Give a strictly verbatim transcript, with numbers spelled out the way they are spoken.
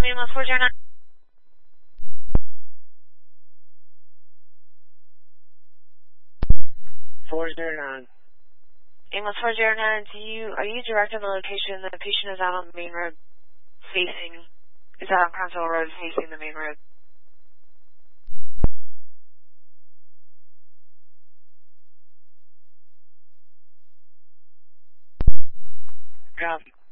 Amos four zero nine. four zero nine. Amos four zero nine, do you, are you direct on the location? The patient is out on the main road facing, is out on Crownsville Road facing the main road. Copy.